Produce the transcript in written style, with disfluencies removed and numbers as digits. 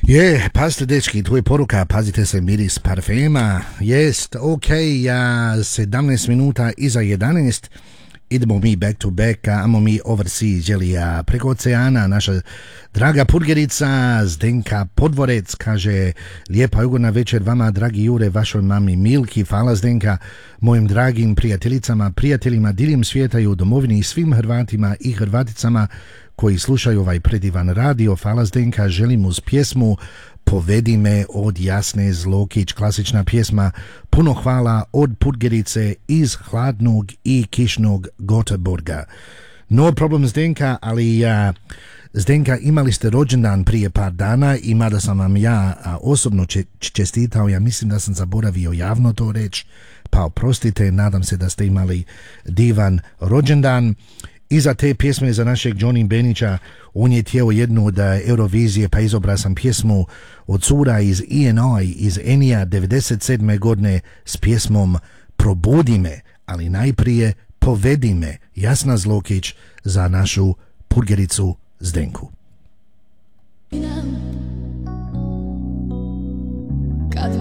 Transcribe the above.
Pazite dečki, tu je poruka, pazite se miris parfema. Jest, ja 17 minuta iza 11. Idemo mi back to back, amo mi overseas, želi preko oceana, naša draga purgerica Zdenka Podvorec kaže: lijepa i ugodna večer vama, dragi Jure, vašoj mami Milki. Hvala Zdenka, mojim dragim prijateljima diljem svijeta i u domovini i svim Hrvatima i Hrvaticama koji slušaju ovaj predivan radio. Hvala Zdenka, želim uz pjesmu Povedi me od Jasne Zlokić, klasična pjesma. Puno hvala od Purgerice iz hladnog i kišnog Göteborga. No problem Zdenka, ali Zdenka, imali ste rođendan prije par dana i mada sam vam ja osobno čestitao, ja mislim da sam zaboravio javno to reći, pa oprostite, nadam se da ste imali divan rođendan. Iza te pjesme za našeg Johnny Benića, on je htio jednu od Eurovizije, pa izobrao sam pjesmu od cura iz ENI, iz Enija 97. godine s pjesmom Probudi me, ali najprije Povedi me, Jasna Zlokić za našu purgericu Zdenku.